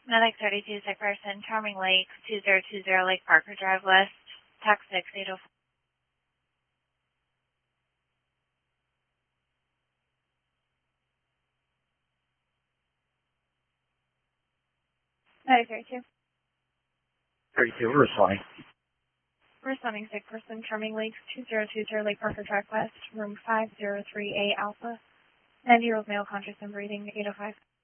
Medic 32, sick person, Charming Lake, 2020 Lake Parker Drive West, TAC 6804. Medic 32. 32, we're responding. Responding sick person, Charming Lake, 2020 Lake Parker Drive West, room 503A Alpha, 90-year-old male conscious and breathing, 805.